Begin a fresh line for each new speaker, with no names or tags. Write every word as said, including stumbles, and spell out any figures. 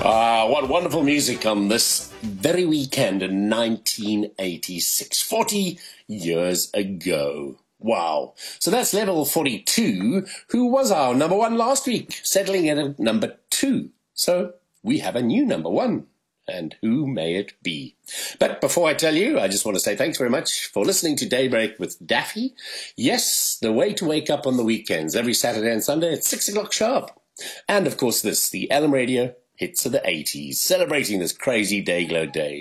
Ah, what wonderful music on this very weekend in nineteen eighty-six, forty years ago. Wow. So that's level forty-two, who was our number one last week, settling in at number two. So we have a new number one. And who may it be? But before I tell you, I just want to say thanks very much for listening to Daybreak with Daffy. Yes, the way to wake up on the weekends, every Saturday and Sunday at six o'clock sharp. And of course this, the Elm Radio Hits of the eighties, celebrating this crazy Dayglow day.